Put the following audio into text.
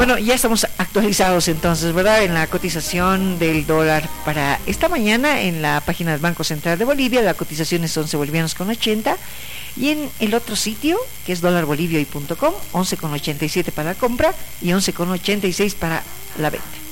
Bueno, ya estamos actualizados entonces, ¿verdad? En la cotización del dólar para esta mañana en la página del Banco Central de Bolivia, la cotización es 11 bolivianos con 80, y en el otro sitio, que es dolarbolivia.com, 11,87 para la compra y 11,86 para la venta.